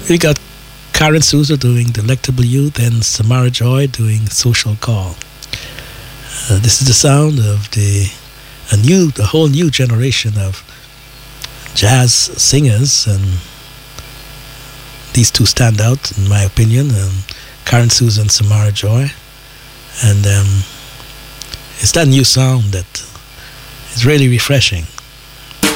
We got Karen Souza doing Delectable Youth and Samara Joy doing Social Call. This is the sound of a whole new generation of jazz singers, and these two stand out in my opinion, Karen Souza and Samara Joy. And it's that new sound that is really refreshing.